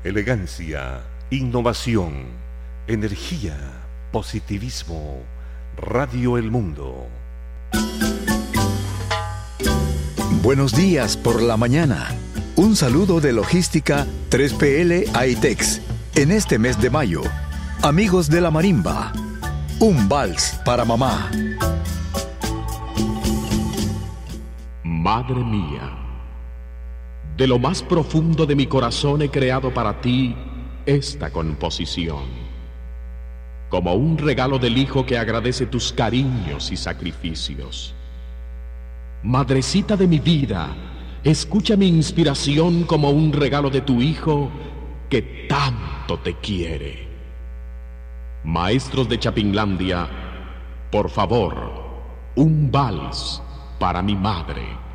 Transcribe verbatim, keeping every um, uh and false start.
elegancia, innovación, energía, positivismo. Radio El Mundo. Buenos días por la mañana. Un saludo de Logística tres P L Aitex. En este mes de mayo, amigos de la marimba, un vals para mamá. Madre mía, de lo más profundo de mi corazón he creado para ti esta composición, como un regalo del hijo que agradece tus cariños y sacrificios. Madrecita de mi vida, escucha mi inspiración como un regalo de tu hijo que tanto te quiere. Maestros de Chapinlandia, por favor, un vals para mi madre.